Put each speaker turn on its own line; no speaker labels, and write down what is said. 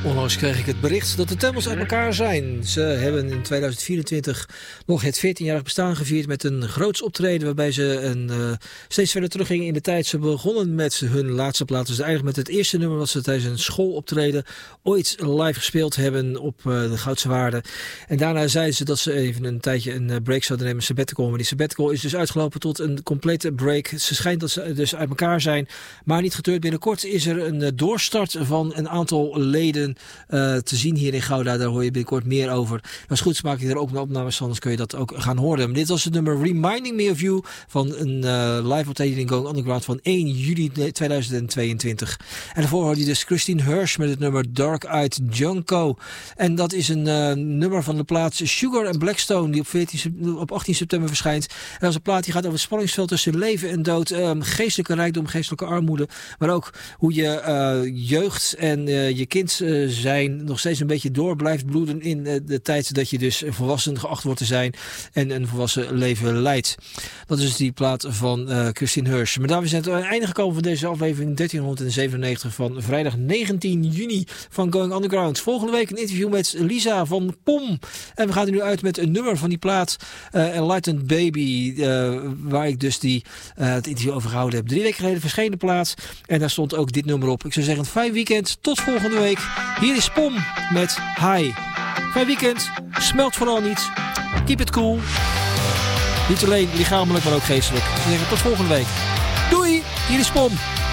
Onlangs kreeg ik het bericht dat de Tamils uit elkaar zijn. Ze hebben in 2024 nog het 14-jarig bestaan gevierd met een groots optreden waarbij ze steeds verder teruggingen in de tijd. Ze begonnen met hun laatste plaat, dus eigenlijk met het eerste nummer wat ze tijdens een schooloptreden ooit live gespeeld hebben op de Goudse Waarde. En daarna zeiden ze dat ze even een tijdje een break zouden nemen, een sabbatical. Maar die sabbatical is dus uitgelopen tot een complete break. Ze schijnt dat ze dus uit elkaar zijn, maar niet getreurd. Binnenkort is er een doorstart van een aantal leden te zien hier in Gouda. Daar hoor je binnenkort meer over. Als goed maak ik er ook een opnames van, anders kun je dat ook gaan horen. Maar dit was het nummer Reminding Me of You van een live optreden in Going Underground van 1 juli 2022. En daarvoor hoorde je dus Christine Hirsch met het nummer Dark Eyed Junko. En dat is een nummer van de plaat Sugar and Blackstone die op 18 september verschijnt. En dat is een plaat die gaat over het spanningsveld tussen leven en dood, geestelijke rijkdom, geestelijke armoede, maar ook hoe je jeugd en je kind zijn nog steeds een beetje door blijft bloeden in de tijd dat je dus volwassen geacht wordt te zijn en een volwassen leven leidt. Dat is die plaat van Christine Hirsch. Maar daarmee zijn we aan het einde gekomen van deze aflevering 1397 van vrijdag 19 juni van Going Underground. Volgende week een interview met Lisa van POM. En we gaan er nu uit met een nummer van die plaat, Enlightened Baby, waar ik dus het interview over gehouden heb. 3 weken geleden verscheen de plaat en daar stond ook dit nummer op. Ik zou zeggen, fijn weekend. Tot volgende week. Hier is POM met Hi. Fijn weekend. Smelt vooral niet. Keep it cool. Niet alleen lichamelijk, maar ook geestelijk. Ik zou zeggen, tot volgende week. Doei. Hier is POM.